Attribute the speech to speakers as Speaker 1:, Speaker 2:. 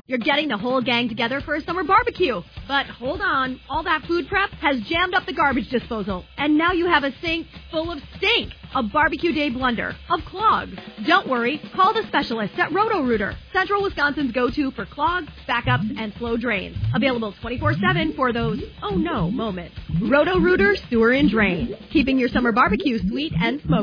Speaker 1: You're getting the whole gang together for a summer barbecue. But hold on, all that food prep has jammed up the garbage disposal. And now you have a sink full of stink. A barbecue day blunder of clogs. Don't worry, call the specialists at Roto-Rooter, Central Wisconsin's go-to for clogs, backups, and slow drains. Available 24/7 for those oh no moments. Roto-Rooter Sewer and Drain, keeping your summer barbecue sweet and smoky.